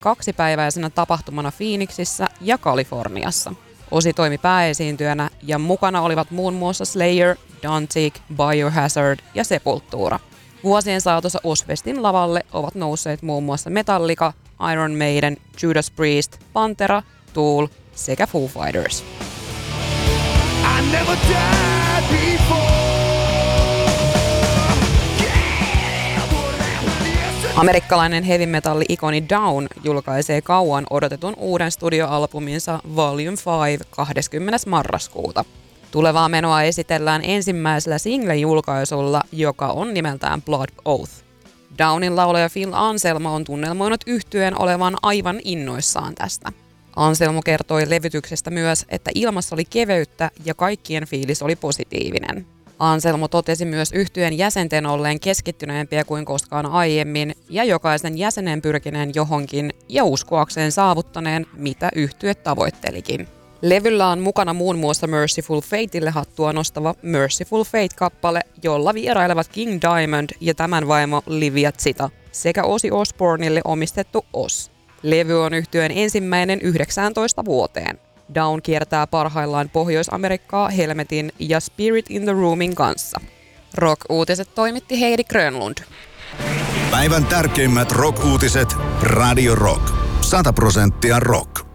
2-päiväisenä tapahtumana Phoenixissä ja Kaliforniassa. Ozzy toimi pääesiintyjänä ja mukana olivat muun muassa Slayer, Danzig, Biohazard ja Sepultura. Vuosien saatossa Ozzfestin lavalle ovat nousseet muun muassa Metallica, Iron Maiden, Judas Priest, Pantera, Tool sekä Foo Fighters. Amerikkalainen heavy metalli-ikoni Down julkaisee kauan odotetun uuden studioalbuminsa Volume 5 20. marraskuuta. Tulevaa menoa esitellään ensimmäisellä single-julkaisulla, joka on nimeltään Blood Oath. Downin laulaja Phil Anselmo on tunnelmoinut yhtyeen olevan aivan innoissaan tästä. Anselmo kertoi levytyksestä myös, että ilmassa oli keveyttä ja kaikkien fiilis oli positiivinen. Anselmo totesi myös yhtyeen jäsenten olleen keskittyneempiä kuin koskaan aiemmin ja jokaisen jäsenen pyrkineen johonkin ja uskoakseen saavuttaneen, mitä yhtye tavoittelikin. Levyllä on mukana muun muassa Merciful Fateille hattua nostava Merciful Fate-kappale, jolla vierailevat King Diamond ja tämän vaimo Livia Zita sekä Ozzy Osbournelle omistettu Oz. Levy on yhtyeen ensimmäinen 19 vuoteen. Down kiertää parhaillaan Pohjois-Amerikkaa Helmetin ja Spirit in the Roomin kanssa. Rock-uutiset toimitti Heidi Grönlund. Päivän tärkeimmät rock-uutiset Radio Rock. 100% rock.